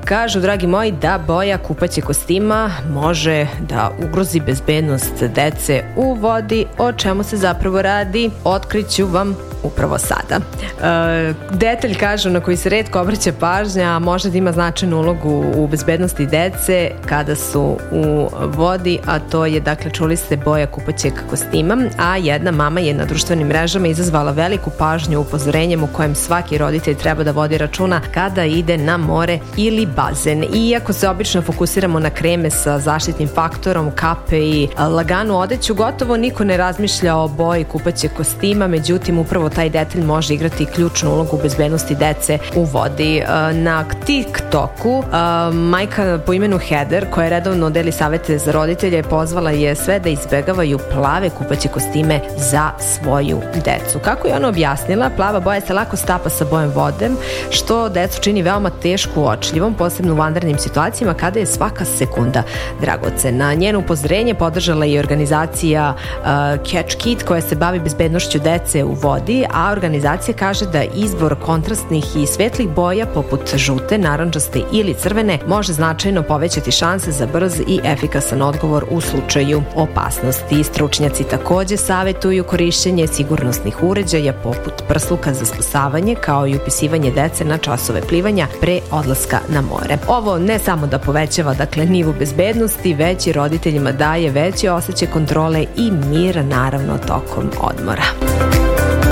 kažu, dragi moji, da boja kupaćeg kostima može da ugrozi bezbednost dece u vodi. O čemu se zapravo radi, otkriću vam upravo sada. Detalj, kažu, na koji se retko obraća pažnja, a može da ima značajnu ulogu u bezbednosti dece kada su u vodi, a to je, dakle, čuli ste, boja kupaćeg kostima, a jedna mama je na društvenim mrežama izazvala veliku pažnju upozorenjem u kojem svaki roditelj treba da vodi računa kada ide na more ili bazen. Iako se obično fokusiramo na kreme sa zaštitnim faktorom, kape i laganu odeću, gotovo niko ne razmišlja o boji kupaćeg kostima, međutim upravo taj detalj može igrati ključnu ulogu u bezbednosti dece u vodi. Na TikToku majka po imenu Heather, koja redovno deli savete za roditelje, pozvala je sve da izbegavaju plave kupaće kostime za svoju decu. Kako je ona objasnila, plava boja se lako stapa sa bojem vode, što decu čini veoma teško uočljivom, posebno u vanrednim situacijama kada je svaka sekunda dragocena. Njeno upozorenje podržala je organizacija Catch Kit, koja se bavi bezbednošću dece u vodi, a organizacija kaže da izbor kontrastnih i svetlih boja poput žute, narandžaste ili crvene može značajno povećati šanse za brz i efikasan odgovor u slučaju opasnosti. Stručnjaci takođe savetuju korišćenje sigurnosnih uređaja poput prsluka za spasavanje, kao i upisivanje dece na časove plivanja pre odlaska na more. Ovo ne samo da povećava, dakle, nivo bezbednosti, već i roditeljima daje veći osjećaj kontrole i mira, naravno, tokom odmora.